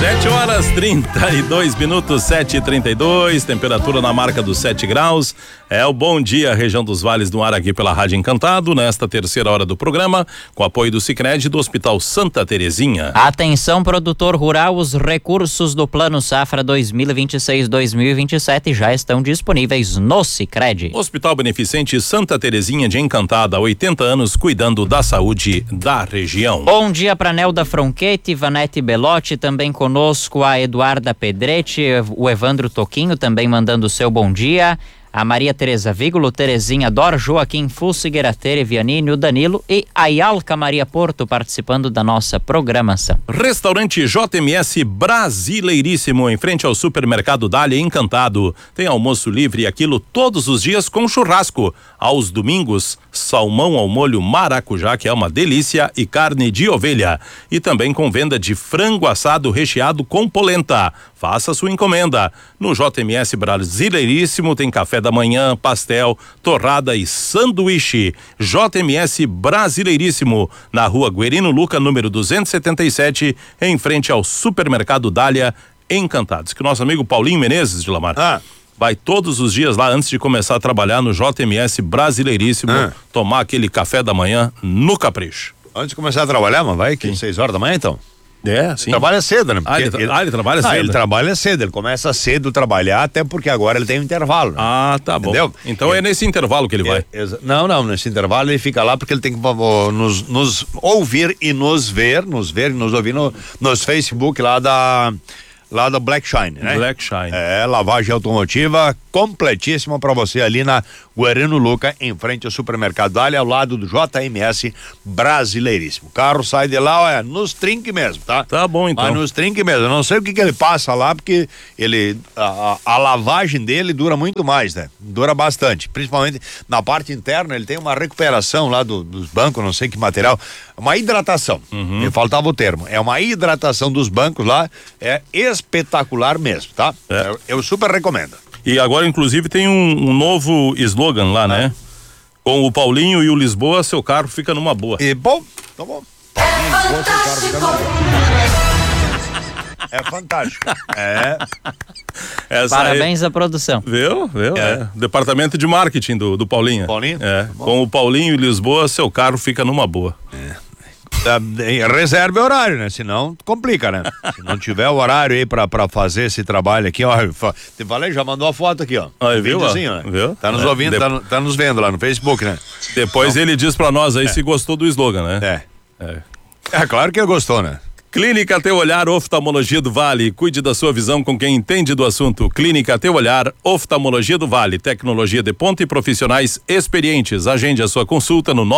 7h32, 7h32, temperatura na marca dos 7 graus. É o Bom Dia, região dos Vales, no ar aqui pela Rádio Encantado, nesta terceira hora do programa, com apoio do Sicredi do Hospital Santa Terezinha. Atenção, produtor rural, os recursos do Plano Safra 2026-2027 já estão disponíveis no Sicredi. Hospital Beneficente Santa Terezinha de Encantada, há 80 anos, cuidando da saúde da região. Bom dia para Nelda Fronchetti, Vanete Belotti, também conosco a Eduarda Pedretti, o Evandro Toquinho também mandando o seu bom dia. A Maria Tereza Vígulo, Terezinha Dor, Joaquim Fusigueira, Tere Vianini, o Danilo e a Yalca Maria Porto participando da nossa programação. Restaurante JMS Brasileiríssimo, em frente ao supermercado Dália Encantado. Tem almoço livre e aquilo todos os dias com churrasco. Aos domingos, salmão ao molho maracujá, que é uma delícia, e carne de ovelha. E também com venda de frango assado recheado com polenta. Faça sua encomenda. No JMS Brasileiríssimo tem café da manhã, pastel, torrada e sanduíche. JMS Brasileiríssimo, na rua Guerino Luca, número 277, em frente ao supermercado Dália Encantados. Que o nosso amigo Paulinho Menezes de Lamar vai todos os dias lá antes de começar a trabalhar no JMS Brasileiríssimo, tomar aquele café da manhã no capricho. Antes de começar a trabalhar, mas vai que 6 horas da manhã então? Sim. Trabalha cedo, né? Ele trabalha cedo? Ele trabalha cedo, ele começa cedo a trabalhar, até porque agora ele tem um intervalo. Né? Tá bom. Entendeu? Então é nesse intervalo que ele vai. Não, nesse intervalo ele fica lá porque ele tem que nos ouvir e nos ouvir nos Facebook lá do Black Shine, né? Black Shine. Lavagem automotiva completíssima pra você ali na Guarino Luca, em frente ao supermercado Dália, ao lado do JMS Brasileiríssimo. O carro sai de lá, nos trinque mesmo, tá? Tá bom, então. Mas nos trinque mesmo. Eu não sei o que ele passa lá, porque a lavagem dele dura muito mais, né? Dura bastante. Principalmente na parte interna, ele tem uma recuperação lá dos bancos, não sei que material. Uma hidratação. Me faltava o termo. É uma hidratação dos bancos lá. É espetacular mesmo, tá? Eu super recomendo. E agora, inclusive, tem um novo slogan lá, né? Com o Paulinho e o Lisboa, seu carro fica numa boa. E bom, tá bom. Paulinho, Lisboa, seu carro fica numa boa. É fantástico. Parabéns à produção. Viu? Departamento de marketing do Paulinho. Paulinho? Com o Paulinho e Lisboa, seu carro fica numa boa. Reserve horário, né? Senão complica, né? Se não tiver o horário aí pra fazer esse trabalho aqui, ó. Te falei, já mandou a foto aqui, ó. Viu? Né? Viu? Tá nos ouvindo, tá nos vendo lá no Facebook, né? Depois ele diz pra nós aí se gostou do slogan, né? É claro que ele gostou, né? Clínica Teu Olhar Oftalmologia do Vale. Cuide da sua visão com quem entende do assunto. Clínica Teu Olhar Oftalmologia do Vale. Tecnologia de ponta e profissionais experientes. Agende a sua consulta no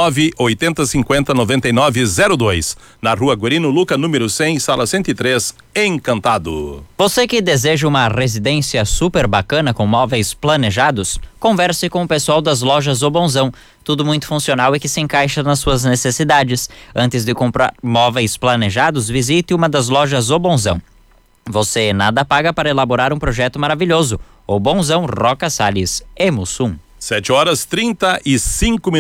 980509902. Na rua Guarino Luca, número 100, sala 103, Encantado. Você que deseja uma residência super bacana com móveis planejados, converse com o pessoal das lojas O Bonzão. Tudo muito funcional e que se encaixa nas suas necessidades. Antes de comprar móveis planejados, visite uma das lojas O Bonzão. Você nada paga para elaborar um projeto maravilhoso. O Bonzão, Roca Salles, Emussum. 7h35,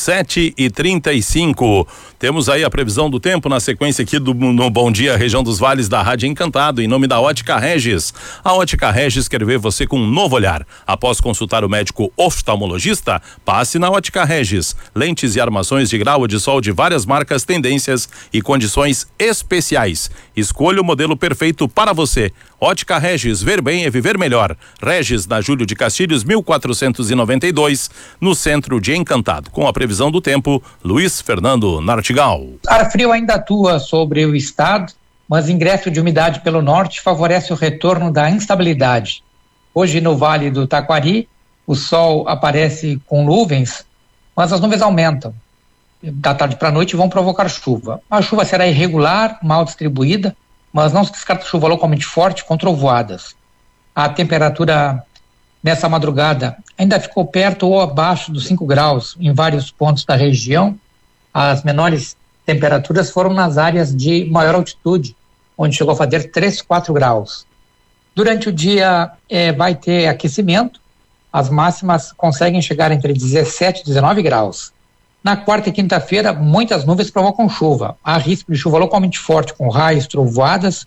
7h35. Temos aí a previsão do tempo na sequência aqui no Bom Dia, região dos Vales da Rádio Encantado, em nome da Ótica Regis. A Ótica Regis quer ver você com um novo olhar. Após consultar o médico oftalmologista, passe na Ótica Regis. Lentes e armações de grau de sol de várias marcas, tendências e condições especiais. Escolha o modelo perfeito para você. Ótica Regis, ver bem é viver melhor. Regis, na Júlio de Castilhos, 1492, no centro de Encantado. Com a previsão do tempo, Luiz Fernando Nartigal. Ar frio ainda atua sobre o estado, mas ingresso de umidade pelo norte favorece o retorno da instabilidade. Hoje no Vale do Taquari, o sol aparece com nuvens, mas as nuvens aumentam. Da tarde para a noite vão provocar chuva. A chuva será irregular, mal distribuída, mas não se descarta chuva localmente forte com trovoadas. A temperatura nessa madrugada ainda ficou perto ou abaixo dos 5 graus em vários pontos da região. As menores temperaturas foram nas áreas de maior altitude, onde chegou a fazer 3, 4 graus. Durante o dia vai ter aquecimento, as máximas conseguem chegar entre 17 e 19 graus. Na quarta e quinta-feira, muitas nuvens provocam chuva. Há risco de chuva localmente forte com raios, trovoadas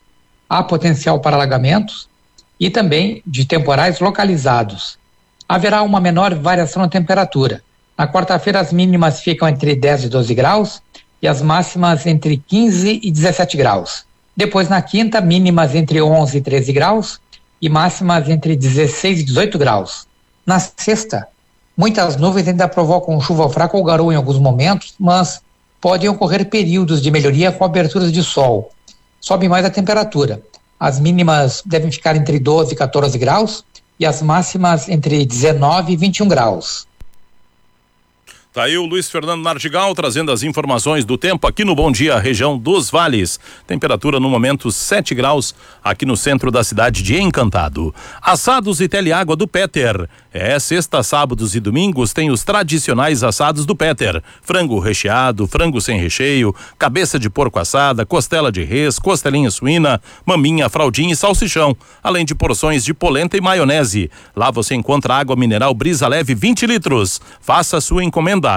há potencial para alagamentos e também de temporais localizados. Haverá uma menor variação na temperatura. Na quarta-feira as mínimas ficam entre 10 e 12 graus e as máximas entre 15 e 17 graus. Depois na quinta, mínimas entre 11 e 13 graus e máximas entre 16 e 18 graus. Na sexta, muitas nuvens ainda provocam chuva fraca ou garoa em alguns momentos, mas podem ocorrer períodos de melhoria com aberturas de sol. Sobe mais a temperatura. As mínimas devem ficar entre 12 e 14 graus e as máximas entre 19 e 21 graus. Tá aí o Luiz Fernando Nardigal trazendo as informações do tempo aqui no Bom Dia, região dos Vales. Temperatura no momento 7 graus aqui no centro da cidade de Encantado. Assados e Teleágua do Peter. Sexta, sábados e domingos tem os tradicionais assados do Peter. Frango recheado, frango sem recheio, cabeça de porco assada, costela de res, costelinha suína, maminha, fraldinha e salsichão. Além de porções de polenta e maionese. Lá você encontra água mineral Brisa Leve 20 litros. Faça sua encomenda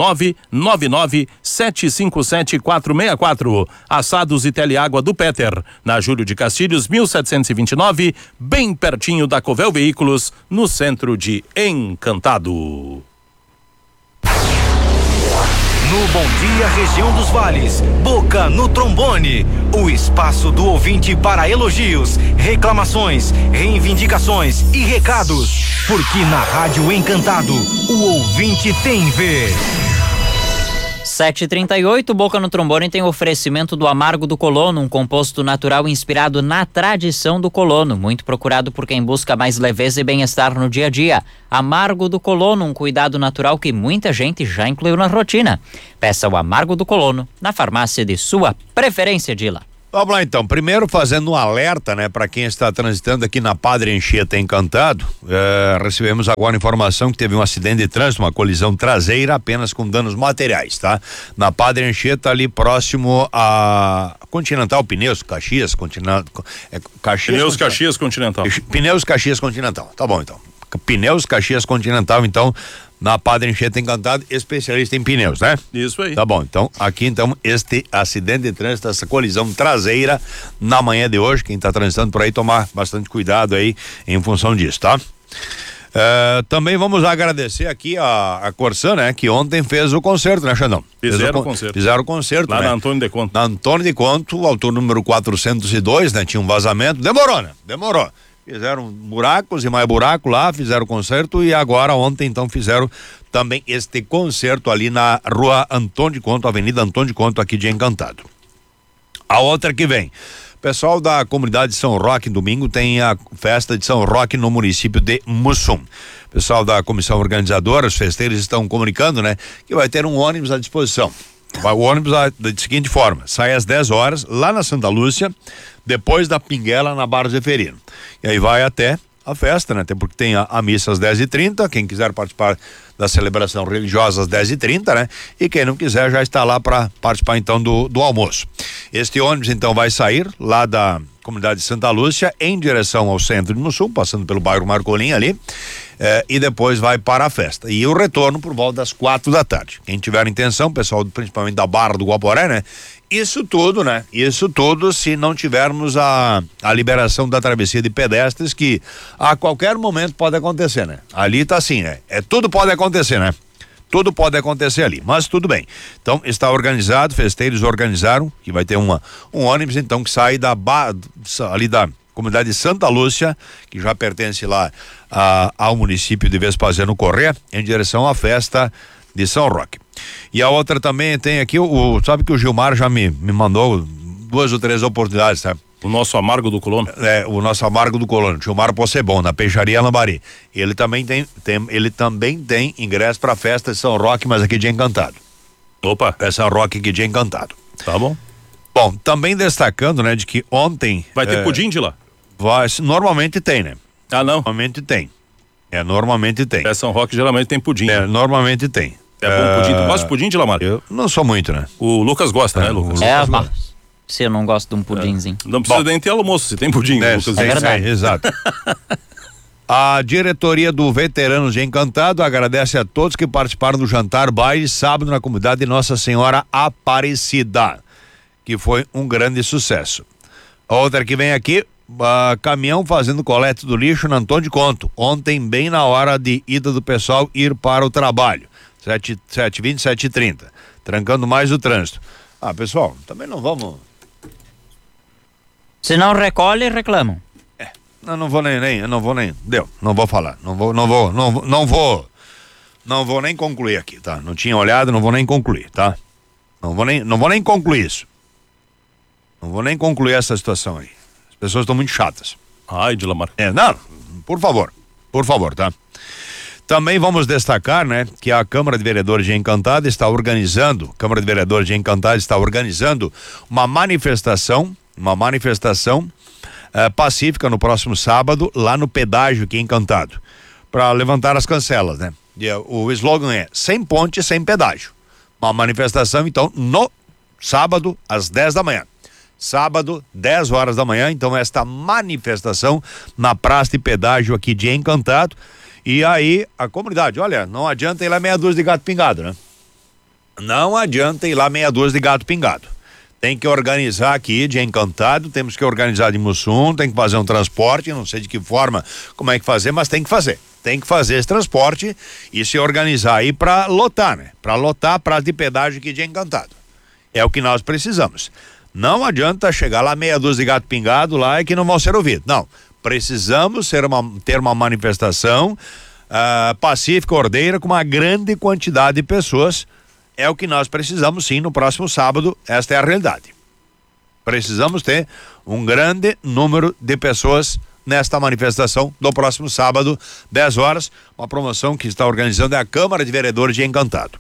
999-757-464. Assados e Teleágua do Peter, na Júlio de Castilhos 1729, bem pertinho da Covel Veículos, no centro de Encantado. No Bom Dia, região dos Vales, Boca no Trombone, o espaço do ouvinte para elogios, reclamações, reivindicações e recados, porque na Rádio Encantado, o ouvinte tem vez. 7h38, Boca no Trombone tem oferecimento do Amargo do Colono, um composto natural inspirado na tradição do colono, muito procurado por quem busca mais leveza e bem-estar no dia a dia. Amargo do Colono, um cuidado natural que muita gente já incluiu na rotina. Peça o Amargo do Colono na farmácia de sua preferência, Dila. Vamos lá então, primeiro fazendo um alerta, né, para quem está transitando aqui na Padre Anchieta Encantado. Recebemos agora informação que teve um acidente de trânsito, uma colisão traseira apenas com danos materiais, tá? Na Padre Anchieta, ali próximo a Continental Pneus Caxias, Pneus Caxias Continental. Pneus Caxias Continental, tá bom então. Pneus Caxias Continental, então, na Padre Anchieta Encantado, especialista em pneus, né? Isso aí. Tá bom, então, aqui então, este acidente de trânsito, essa colisão traseira na manhã de hoje, quem tá transitando por aí, tomar bastante cuidado aí em função disso, tá? Também vamos agradecer aqui a Corsan, né? Que ontem fez o concerto, né, Xandão? Fizeram o concerto. Lá, né? na Antônio de Conto. Na Antônio de Conto, autor número 402, né? Tinha um vazamento, demorou, né? Demorou. Fizeram buracos e mais buraco lá, fizeram concerto e agora ontem então fizeram também este concerto ali na rua Antônio de Conto, Avenida Antônio de Conto, aqui de Encantado. A outra que vem, pessoal da comunidade de São Roque, domingo tem a festa de São Roque no município de Mussum. Pessoal da comissão organizadora, os festeiros estão comunicando, né, que vai ter um ônibus à disposição. O ônibus da seguinte forma: sai às 10 horas lá na Santa Lúcia, depois da Pinguela na Barra Zeferino. E aí vai até a festa, né? Até porque tem a missa às 10h30, quem quiser participar da celebração religiosa às 10h30, né? E quem não quiser já está lá para participar então do almoço. Este ônibus então vai sair lá da comunidade de Santa Lúcia em direção ao centro de Mussum, passando pelo bairro Marcolim ali, e depois vai para a festa. E o retorno por volta das 4 da tarde. Quem tiver intenção, pessoal principalmente da Barra do Guaporé, né? Isso tudo, né? Isso tudo se não tivermos a liberação da travessia de pedestres, que a qualquer momento pode acontecer, né? Ali tá assim, né? Tudo pode acontecer, né? Tudo pode acontecer ali, mas tudo bem. Então está organizado, festeiros organizaram, que vai ter um ônibus então que sai ali da comunidade de Santa Lúcia, que já pertence lá ao município de Vespasiano Corrêa, em direção à festa de São Roque. E a outra também tem aqui, sabe que o Gilmar já me mandou 2 ou 3 oportunidades, tá? O nosso Amargo do Colono. O nosso Amargo do Colono, Gilmar Possebon, na Peixaria Lambari. Ele também tem ingresso para a festa de São Roque, mas aqui de Encantado. Opa. É São Roque aqui de Encantado. Tá bom. Bom, também destacando, né, de que ontem... Vai ter pudim de lá? Normalmente tem, né? Ah, não? Normalmente tem. Normalmente tem. São Roque geralmente tem pudim. Normalmente tem. Bom pudim. Tu gosta de pudim de lá, Mário? Eu não sou muito, né? O Lucas gosta, né, Lucas? Se eu não gosto de um pudinzinho. Não precisa nem ter almoço, se tem pudim, Lucas. É verdade. Exato. A diretoria do Veteranos de Encantado agradece a todos que participaram do jantar baile sábado na comunidade de Nossa Senhora Aparecida, que foi um grande sucesso. Outra que vem aqui, caminhão fazendo coleta do lixo na Antônio de Conto. Ontem, bem na hora de ida do pessoal ir para o trabalho. 7h20, 7h30. Trancando mais o trânsito. Pessoal, também não vamos... Se não recolhe, reclamam. Não vou nem. Deu, não vou falar. Não vou nem concluir aqui, tá? Não tinha olhado, não vou nem concluir, tá? Não vou nem concluir isso. Não vou nem concluir essa situação aí. As pessoas estão muito chatas. Ai, Dilamar. Não, por favor, tá? Também vamos destacar, né, que a Câmara de Vereadores de Encantado está organizando uma manifestação pacífica no próximo sábado, lá no pedágio aqui em Encantado, para levantar as cancelas, né? E o slogan é: sem ponte, sem pedágio. Uma manifestação, então, no sábado, às 10 da manhã. Sábado, 10 horas da manhã, então, esta manifestação na praça de pedágio aqui de Encantado. E aí, a comunidade, olha, não adianta ir lá meia dúzia de gato pingado, né? Não adianta ir lá meia dúzia de gato pingado. Tem que organizar aqui de Encantado, temos que organizar de Mussum, tem que fazer um transporte, não sei de que forma, como é que fazer, mas tem que fazer. Tem que fazer esse transporte e se organizar aí para lotar, né? Para lotar a praça de pedágio aqui de Encantado. É o que nós precisamos. Não adianta chegar lá meia dúzia de gato pingado lá e que não vão ser ouvidos. Não. Precisamos ter uma manifestação pacífica, ordeira, com uma grande quantidade de pessoas. É o que nós precisamos, sim, no próximo sábado. Esta é a realidade. Precisamos ter um grande número de pessoas nesta manifestação do próximo sábado, 10 horas. Uma promoção que está organizando é a Câmara de Vereadores de Encantado.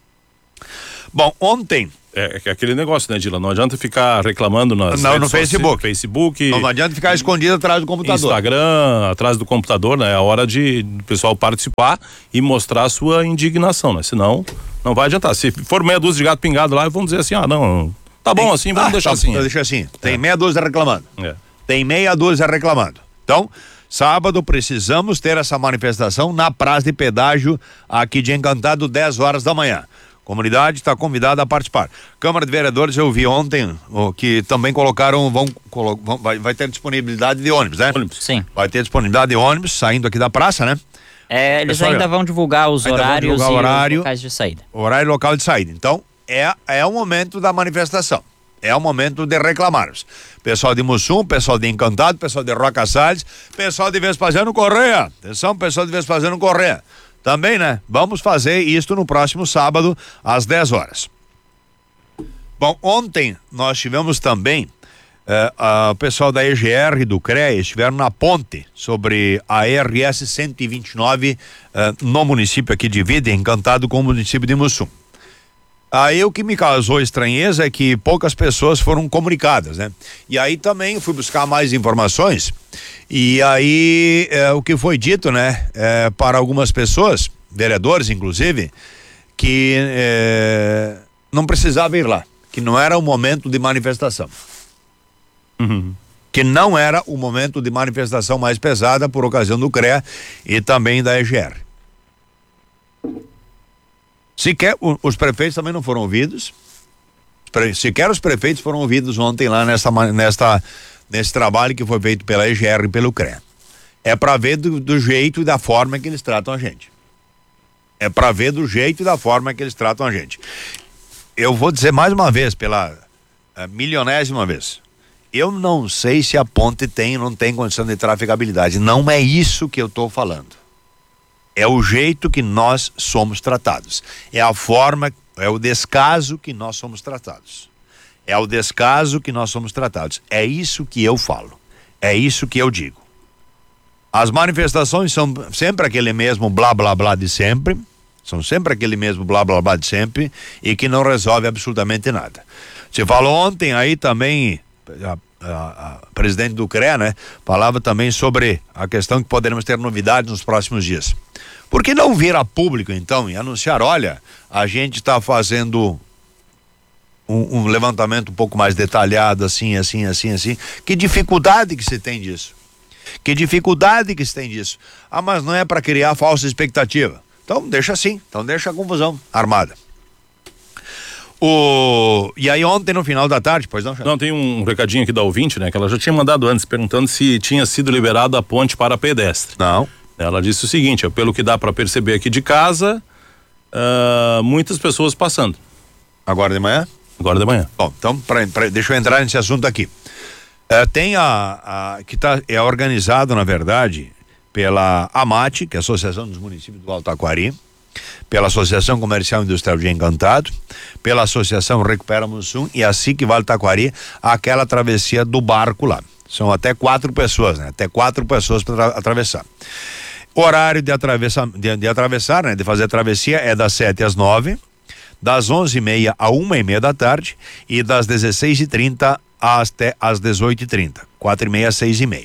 Bom, ontem... É aquele negócio, né, Dila? Não adianta ficar reclamando no Facebook. Não adianta ficar escondido atrás do computador. Instagram, atrás do computador, né? É a hora de o pessoal participar e mostrar a sua indignação, né? Senão, não vai adiantar. Se for meia dúzia de gato pingado lá, vão dizer assim, não, tá bom assim, vamos deixar assim. Deixa assim. Tem meia dúzia reclamando. Tem meia dúzia reclamando. Então, sábado precisamos ter essa manifestação na praça de pedágio aqui de Encantado, 10 horas da manhã. Comunidade está convidada a participar. Câmara de Vereadores, eu vi ontem que também colocaram, vai ter disponibilidade de ônibus, né? Sim. Vai ter disponibilidade de ônibus saindo aqui da praça, né? Eles ainda vão divulgar os horários e os locais de saída. Horário e local de saída. Então, é o momento da manifestação. É o momento de reclamarmos. Pessoal de Mussum, pessoal de Encantado, pessoal de Roca Salles, pessoal de Vespasiano Correia. Atenção, pessoal de Vespasiano Correia. Também, né? Vamos fazer isto no próximo sábado, às 10 horas. Bom, ontem nós tivemos também o pessoal da EGR do CREA estiveram na ponte sobre a RS 129 no município aqui de Vida, Encantado com o município de Mussum. Aí o que me causou estranheza é que poucas pessoas foram comunicadas, né? E aí também fui buscar mais informações e aí o que foi dito, né? Para algumas pessoas, vereadores inclusive, que não precisava ir lá, que não era o momento de manifestação. Uhum. Que não era o momento de manifestação mais pesada por ocasião do CREA e também da EGR. Sequer os prefeitos também não foram ouvidos. Sequer os prefeitos foram ouvidos ontem lá nesse trabalho que foi feito pela EGR e pelo CREA. É para ver do jeito e da forma que eles tratam a gente. É para ver do jeito e da forma que eles tratam a gente. Eu vou dizer mais uma vez, pela milionésima vez. Eu não sei se a ponte tem ou não tem condição de trafegabilidade. Não é isso que eu estou falando. É o jeito que nós somos tratados. É a forma, é o descaso que nós somos tratados. É o descaso que nós somos tratados. É isso que eu falo. É isso que eu digo. As manifestações são sempre aquele mesmo blá blá blá de sempre. São sempre aquele mesmo blá blá blá de sempre e que não resolve absolutamente nada. Se falou ontem aí também, a presidente do CREA, né? Falava também sobre a questão que poderemos ter novidades nos próximos dias. Por que não vir a público então e anunciar, olha, a gente está fazendo um levantamento um pouco mais detalhado, assim. Que dificuldade que se tem disso? Que dificuldade que se tem disso? Mas não é para criar falsa expectativa. Então deixa assim, então deixa a confusão armada. E aí ontem no final da tarde, pois não? Não, tem um recadinho aqui da ouvinte, né? Que ela já tinha mandado antes, perguntando se tinha sido liberada a ponte para pedestre. Não. Ela disse o seguinte, pelo que dá para perceber aqui de casa, muitas pessoas passando. Agora de manhã? Agora de manhã. Bom, então deixa eu entrar nesse assunto aqui. Tem que é organizado, na verdade, pela AMAT, que é a Associação dos Municípios do Alto Taquari, pela Associação Comercial e Industrial de Encantado, pela Associação Recupera Mussum e assim que Vale Taquari, aquela travessia do barco lá. São até 4 pessoas, né? Até 4 pessoas para atravessar. Horário de atravessar, né? De fazer a travessia é das 7 às 9, das 11h30 a 1h30 da tarde e das 16h30 até às 18h30, 4h30 às 6h30.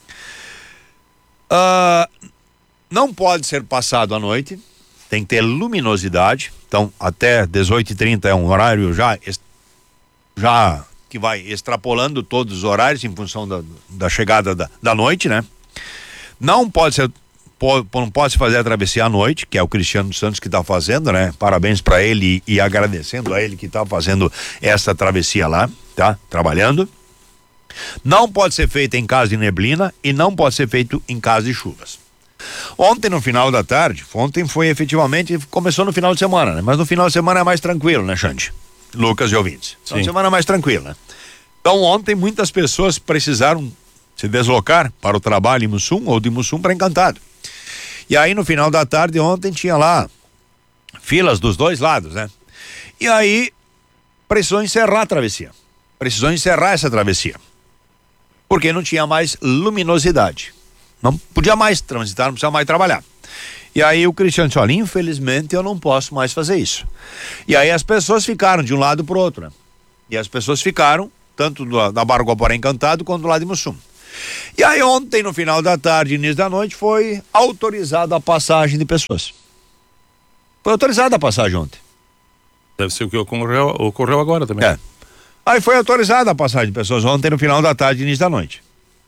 Não pode ser passado à noite, tem que ter luminosidade, então até 18h30 é um horário já que vai extrapolando todos os horários em função da chegada da noite, né? Não pode se fazer a travessia à noite, que é o Cristiano Santos que está fazendo, né? Parabéns para ele e agradecendo a ele que está fazendo essa travessia lá, tá? Trabalhando. Não pode ser feita em caso de neblina e não pode ser feito em caso de chuvas. Ontem no final da tarde, foi efetivamente, começou no final de semana, né? Mas no final de semana é mais tranquilo, né, Xande? Lucas e ouvintes. Final de semana é mais tranquilo, né? Então ontem muitas pessoas precisaram se deslocar para o trabalho em Mussum ou de Mussum para Encantado. E aí no final da tarde ontem tinha lá filas dos dois lados, né? E aí precisou encerrar a travessia. Precisou encerrar essa travessia. Porque não tinha mais luminosidade. Não podia mais transitar, não precisava mais trabalhar. E aí o Cristiano disse, olha, infelizmente eu não posso mais fazer isso. E aí as pessoas ficaram de um lado pro outro, né? E as pessoas ficaram, tanto da Barra Guaporé Encantado, quanto do lado de Mussum. E aí ontem, no final da tarde, início da noite, foi autorizada a passagem de pessoas. Foi autorizada a passagem ontem. Deve ser o que ocorreu agora também. É. Aí foi autorizada a passagem de pessoas ontem, no final da tarde, início da noite.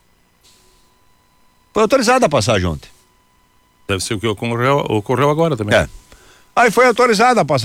Foi autorizada a passagem ontem. Deve ser o que ocorreu agora também. É. Aí foi autorizada a passagem.